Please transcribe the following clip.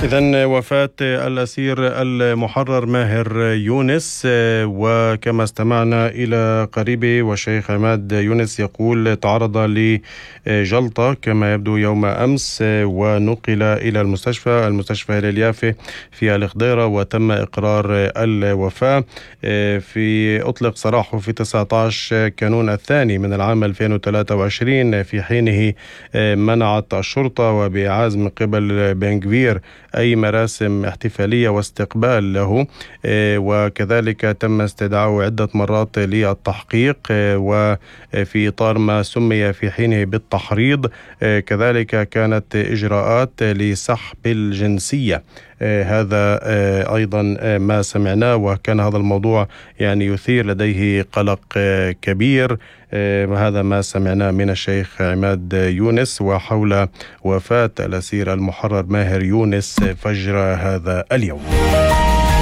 إذن وفاة الأسير المحرر ماهر يونس، وكما استمعنا إلى قريبه والشيخ عماد يونس يقول تعرض لجلطة كما يبدو يوم أمس، ونقل إلى المستشفى هلال يافا في الخضيرة، وتم إقرار الوفاة. أطلق سراحه في 19 كانون الثاني من العام 2023، في حينه منعت الشرطة وبإعاز من قبل بنغفير أي مراسم احتفالية واستقبال له، وكذلك تم استدعائه عدة مرات للتحقيق، وفي إطار ما سمي في حينه بالتحريض. كذلك كانت إجراءات لسحب الجنسية. هذا أيضا ما سمعناه، وكان هذا الموضوع يثير لديه قلق كبير. هذا ما سمعناه من الشيخ عماد يونس وحول وفاة الأسير المحرر ماهر يونس فجر هذا اليوم.